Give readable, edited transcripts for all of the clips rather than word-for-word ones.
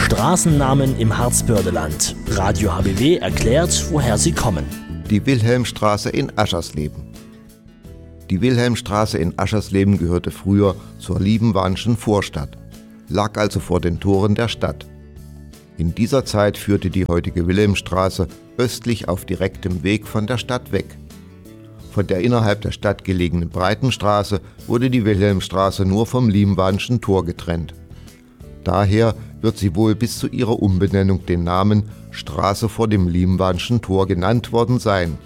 Straßennamen im Harzbördeland. Radio HBW erklärt, woher sie kommen. Die Wilhelmstraße in Aschersleben. Die Wilhelmstraße in Aschersleben gehörte früher zur Liebenwarnschen Vorstadt, lag also vor den Toren der Stadt. In dieser Zeit führte die heutige Wilhelmstraße östlich auf direktem Weg von der Stadt weg. Von der innerhalb der Stadt gelegenen Breitenstraße wurde die Wilhelmstraße nur vom Liebenwarnschen Tor getrennt. Daher wird sie wohl bis zu ihrer Umbenennung den Namen Straße vor dem Liebenwarnschen Tor genannt worden sein.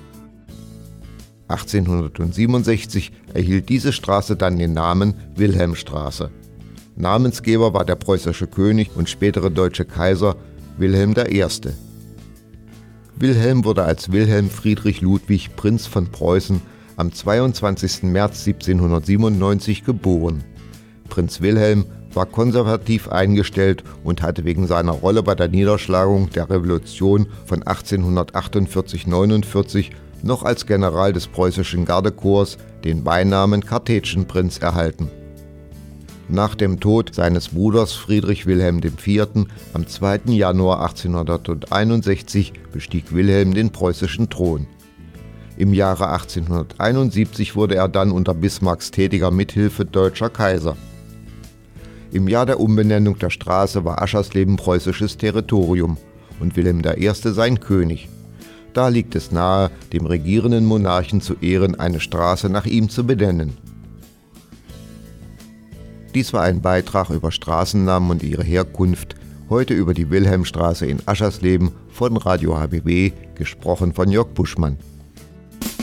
1867 erhielt diese Straße dann den Namen Wilhelmstraße. Namensgeber war der preußische König und spätere deutsche Kaiser Wilhelm I. Wilhelm wurde als Wilhelm Friedrich Ludwig Prinz von Preußen am 22. März 1797 geboren. Prinz Wilhelm war konservativ eingestellt und hatte wegen seiner Rolle bei der Niederschlagung der Revolution von 1848/49 noch als General des preußischen Gardekorps den Beinamen Kartätschenprinz erhalten. Nach dem Tod seines Bruders Friedrich Wilhelm IV. Am 2. Januar 1861 bestieg Wilhelm den preußischen Thron. Im Jahre 1871 wurde er dann unter Bismarcks tätiger Mithilfe deutscher Kaiser. Im Jahr der Umbenennung der Straße war Aschersleben preußisches Territorium und Wilhelm I. sein König. Da liegt es nahe, dem regierenden Monarchen zu Ehren eine Straße nach ihm zu benennen. Dies war ein Beitrag über Straßennamen und ihre Herkunft, heute über die Wilhelmstraße in Aschersleben von Radio HBW, gesprochen von Jörg Buschmann.